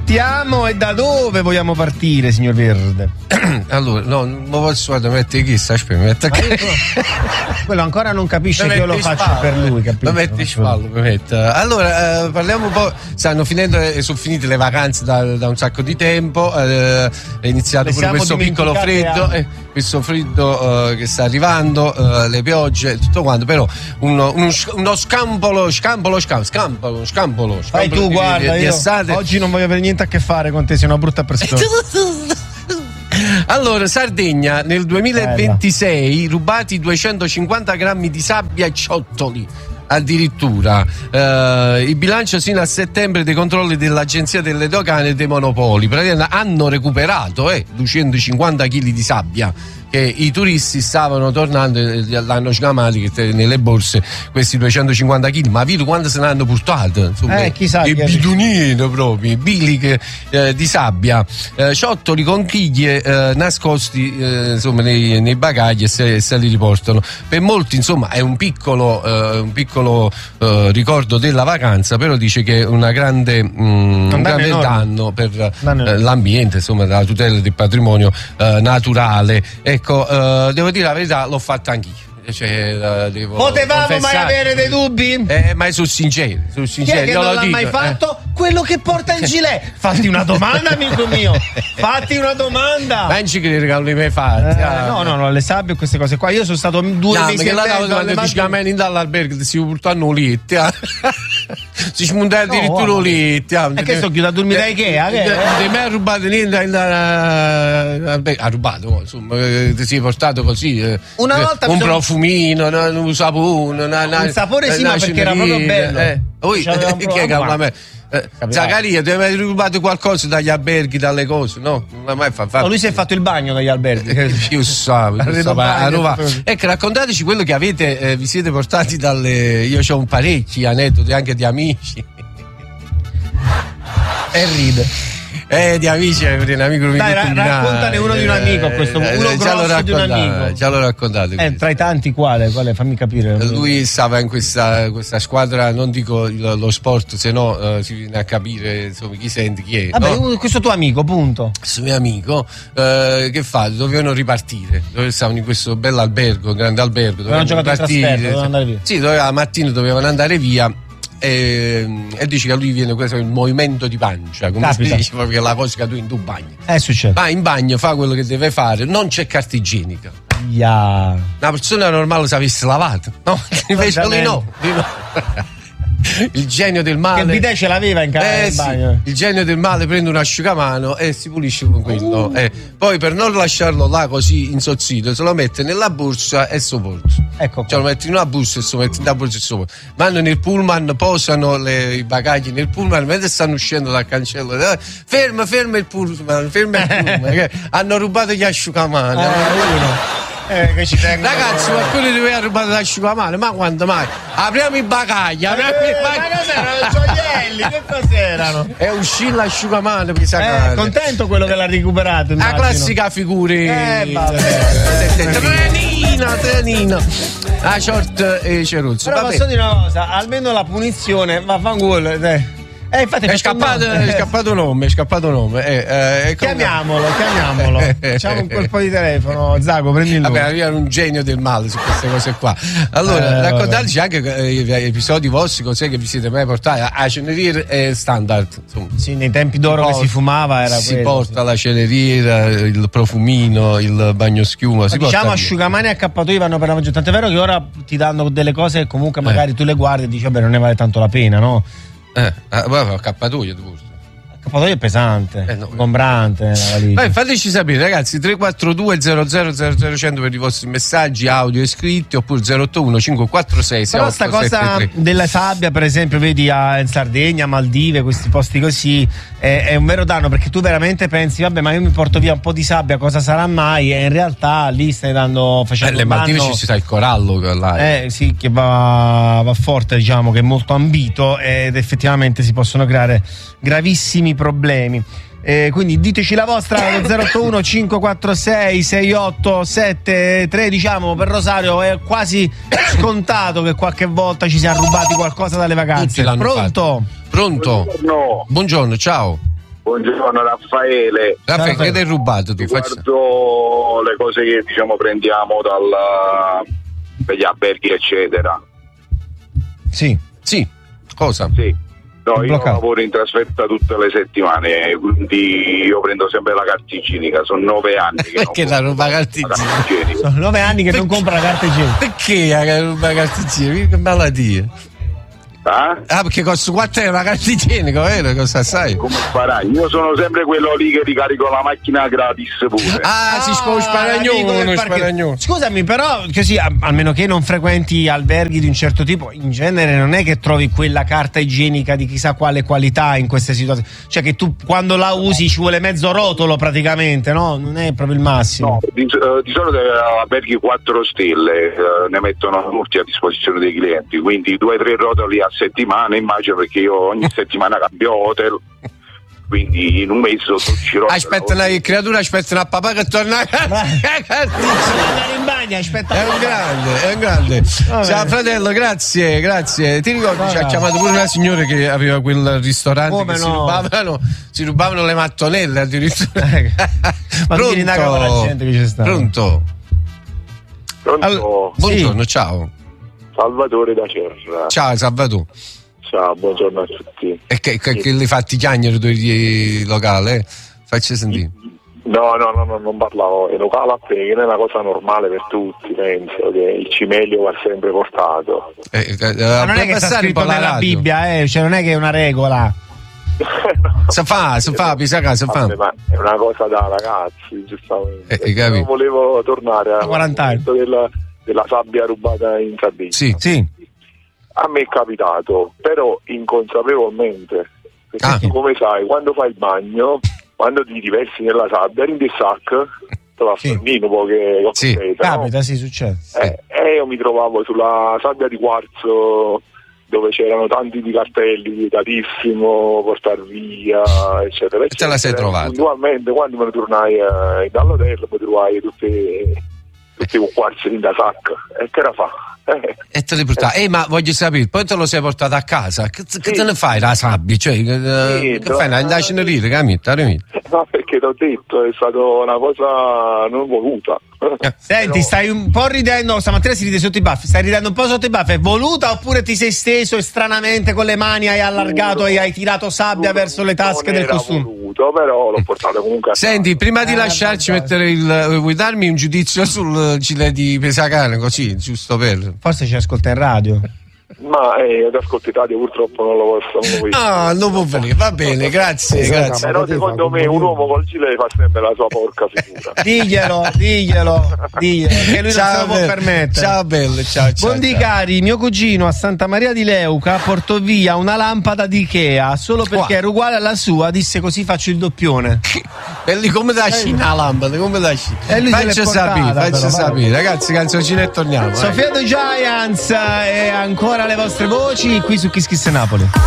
partiamo e da dove vogliamo partire, signor Verde? Allora, no, non posso mettere chissà, aspetta. Quello ancora non capisce che io lo faccio per lui, capito? Mi metti spallo, mi metto. Allora, parliamo un po'. Sono finite le vacanze da un sacco di tempo. È iniziato pure questo piccolo freddo. Questo freddo che sta arrivando, le piogge, tutto quanto, però uno scampolo. Fai tu, guarda, io oggi non voglio avere niente a che fare con te, sei una brutta persona. Allora, Sardegna nel 2026 rubati 250 grammi di sabbia e ciottoli. Addirittura il bilancio sino a settembre dei controlli dell'Agenzia delle Dogane e dei Monopoli hanno recuperato 250 kg di sabbia che i turisti stavano tornando e l'hanno sgamati nelle borse questi 250 kg, ma vedo quando se ne hanno portato, insomma, chissà che bidonino proprio, biliche di sabbia, ciottoli, conchiglie nascosti insomma nei bagagli e se li riportano. Per molti insomma è un piccolo ricordo della vacanza, però dice che è un grande danno per l'ambiente, insomma, la tutela del patrimonio naturale. Ecco, devo dire la verità, l'ho fatta anch'io. Potevamo mai avere dei dubbi? Ma sono sincero. Chi è che non l'ha mai fatto? Quello che porta il gilet. Fatti una domanda, amico mio. Fatti una domanda. Ma non ci credo che non li hai fatti. No, le sabbie e queste cose qua. Io sono stato 2 mesi e mezzo quando ti chiamano dall'albergo si portano letti. Si smonta addirittura letti. E che sto chiuso a dormire a Ikea? Di me ha rubato niente. Ha rubato, insomma, ti sei portato così. Una volta un profumino, un sapone. Un sapore sì, ma perché era proprio bello. Che è Zaccaria, ti hai mai rubato qualcosa dagli alberghi, dalle cose? No, non l'ha mai fatto. Lui si è fatto il bagno dagli alberghi. Io so. Ecco, raccontateci quello che avete, vi siete portati dalle. Io ho un parecchi aneddoti anche di amici. E ride. Di amici, un amico dai, raccontane uno di un amico a questo punto. Uno grosso di un amico. Già l'ho raccontato. Tra i tanti quale? Fammi capire. Lui stava in questa squadra, non dico lo sport, se no si viene a capire insomma chi sente chi è. Vabbè, no? Questo tuo amico, punto. Questo mio amico, che fa? Dovevano ripartire. Stavano in questo bell'albergo, grande albergo. Dovevano giocare in trasferta, dovevano andare via. Sì, la mattina dovevano andare via. E dice che a lui viene questo il movimento di pancia, come si dice, proprio la cosa che tu in tu bagni. Succede. Va in bagno, fa quello che deve fare, non c'è carta igienica. Una persona normale si avesse lavato, no? Invece lui no. Il genio del male. Che il bidet ce l'aveva in casa in bagno. Il genio del male prende un asciugamano e si pulisce con quello. Poi per non lasciarlo là così insozzito, se lo mette nella borsa e sopporta. Ecco. Cioè lo metti in una borsa e se lo metti nella borsa e sopporta. Vanno nel pullman, posano i bagagli nel pullman, mentre stanno uscendo dal cancello. Ferma il pullman, che hanno rubato gli asciugamani. Che ci tengo. Ragazzi, qualcuno doveva rubare l'asciugamano, ma quando mai? Apriamo i bagagli, ma cos'erano? Gioielli, che cos'erano? È uscito l'asciugamano, contento quello che l'ha recuperato, immagino. La classica figura. Trenino. La short e ceruzzo. Però posso dire una cosa, almeno la punizione, vaffanculo, infatti è scappato nome. Chiamiamolo. Facciamo un colpo di telefono. Zago, prendi il nome. Vabbè, io ero un genio del male su queste cose qua. Allora, raccontateci anche episodi vostri, cos'è che vi siete mai portati. A Cenerier è standard, insomma. Sì, nei tempi d'oro che si fumava era si porta la Cenerier, il profumino, il bagnoschiuma. Diciamo asciugamani e accappatoi vanno per la maggior. Tant'è vero che ora ti danno delle cose che comunque magari tu le guardi e dici vabbè, non ne vale tanto la pena, no? Accappatoio è pesante, ingombrante. Fateci sapere, ragazzi. 342 00 100 per i vostri messaggi audio e scritti, oppure 081 546 però sta cosa della sabbia, per esempio, vedi in Sardegna, Maldive, questi posti così, è un vero danno, perché tu veramente pensi vabbè, ma io mi porto via un po' di sabbia, cosa sarà mai? E in realtà lì stai facendo le Maldive ci sta il corallo là. Sì, che va forte, diciamo, che è molto ambito, ed effettivamente si possono creare gravissimi problemi. Quindi diteci la vostra 081 546 6873. Diciamo, per Rosario è quasi scontato che qualche volta ci siano rubati qualcosa dalle vacanze. Pronto? Buongiorno. Buongiorno, ciao. Buongiorno Raffaele. Raffaele, che ti hai rubato tu? Riguardo le cose che diciamo prendiamo dagli alberghi eccetera. Sì. Cosa? Sì. No, io Bloccato. lavoro in trasferta tutte le settimane, quindi io prendo sempre la carta igienica. Sono 9 anni che Perché non la compro ruba carta igienica? Sono 9 anni che non compra la carta igienica. Perché la ruba carta igienica? Che malattia. Ah, perché costa 4 euro la carta igienica, vero? Cosa sai? Come farai? Io sono sempre quello lì che ricarico la macchina gratis pure. Si spara sparagnone. Scusami, però così almeno che non frequenti alberghi di un certo tipo, in genere non è che trovi quella carta igienica di chissà quale qualità in queste situazioni. Cioè che tu quando la usi ci vuole mezzo rotolo praticamente, no? Non è proprio il massimo. No, di solito alberghi 4 stelle ne mettono molti a disposizione dei clienti, quindi 2-3 rotoli a settimana, immagino, perché io ogni settimana cambio hotel, quindi in un mese 12 rotoli. Aspetta, una creatura, aspetta a papà che torna a casa. Andare in bagno, aspetta. È un grande. Ciao fratello, grazie. Ti ricordi, ci ha chiamato pure una signora che aveva quel ristorante. Come che no? si rubavano le mattonelle addirittura. Ma tu vieni con la gente che ci sta. Pronto? Buongiorno, sì. Ciao. Salvatore da Cerra. Ciao Salvatore. Ciao, buongiorno a tutti. E che li fatti chiagnere tu di locale? Facci sentire. No, non parlavo, è locale perché non è una cosa normale per tutti, penso che il cimelio va sempre portato. Ma non è che sta scritto nella Bibbia, cioè non è che è una regola. Si fa, Pisacà, si fa. Ma è una cosa da ragazzi, giustamente. Non volevo tornare al 40 anni della sabbia rubata in Sardegna. Sì. A me è capitato, però inconsapevolmente, perché tu come sai, quando fai il bagno, quando ti diversi nella sabbia, riempi il sacco, te va a fornire un po' che capita, no? sì, succede. E io mi trovavo sulla sabbia di quarzo dove c'erano tanti di cartelli, vietatissimo, portar via, eccetera. Te la sei trovata? Puntualmente, quando me ne tornai dall'hotel, mi trovai tutti i quarzi in da sacco. E che era fa? E te li portavi. Ma voglio sapere, poi te lo sei portato a casa? Che te ne fai la sabbia? Cioè, che fai? Una indagine lì, capito? No, perché ti ho detto, è stata una cosa non voluta. Senti, stai un po' ridendo, stamattina si ride sotto i baffi, stai ridendo un po' sotto i baffi, è voluta oppure ti sei steso e stranamente con le mani hai allargato e hai tirato sabbia verso le tasche del costume? Voluto, però l'ho portato comunque a Senti, prima di lasciarci mettere vuoi darmi un giudizio sul gilet di Pesacane, così, giusto per... Forse ci ascolta in radio. Ma ad ascolti radio purtroppo non lo posso. Non può venire, va bene, grazie. Però secondo me un uomo col gilet fa sempre la sua porca figura. Diglielo, che lui non se lo può permettere. Ciao bello, ciao. Buondì cari, mio cugino a Santa Maria di Leuca portò via una lampada di Ikea solo perché era uguale alla sua, disse così faccio il doppione. Belli come da Cina la lampada, come da Cina. Faccia sapere, ragazzi, canzoncina e torniamo. Sofia The Giants e ancora le vostre voci qui su Kiss Kiss Napoli.